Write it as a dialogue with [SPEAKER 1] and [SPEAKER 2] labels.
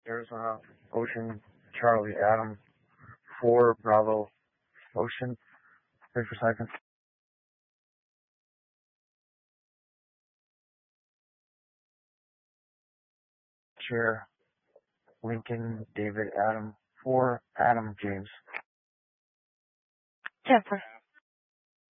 [SPEAKER 1] Arizona, Ocean, Charlie, Adam, 4, Bravo, Ocean. Wait for a second. Chair, Lincoln, David, Adam, 4, Adam, James.
[SPEAKER 2] Jennifer.